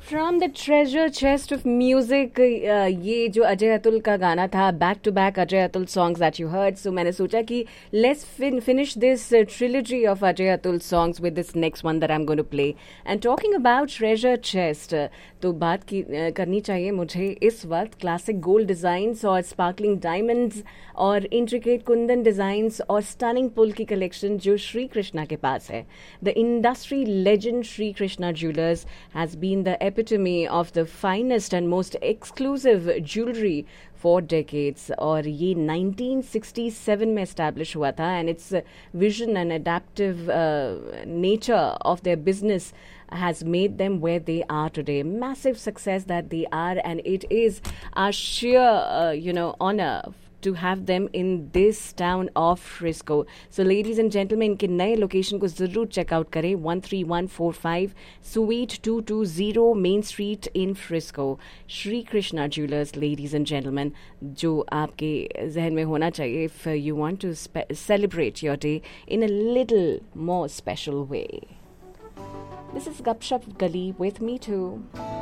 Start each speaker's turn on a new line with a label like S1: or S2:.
S1: From the treasure chest of music, ये जो अजय अतुल का गाना था, back to back Ajay Atul songs that you heard. सो मैंने सोचा कि let's finish this trilogy of Ajay Atul songs with this next one that I am going to play. And talking about treasure chest, तो बात करनी चाहिए मुझे इस वक्त क्लासिक गोल्ड डिजाइंस और स्पार्कलिंग डायमंड्स और इंट्रिकेट कुंदन डिजाइंस और स्टनिंग पुल की कलेक्शन जो श्री कृष्णा के पास है. The industry legend Shri Krishna jewellers has been the epitome of the finest and most exclusive jewelry for decades. और ये 1967 में establish हुआ था, and its vision and adaptive nature of their business has made them where they are today. Massive success that they are, and it is a sheer honor to have them in this town of Frisco. So ladies and gentlemen, इनके नए location को ज़रूर checkout करें. 13145 Suite 220 Main Street in Frisco. Shri Krishna jewellers, ladies and gentlemen, जो आपके जहन में होना चाहिए if you want to celebrate your day in a little more special way. This is Gupshup Gali with me too.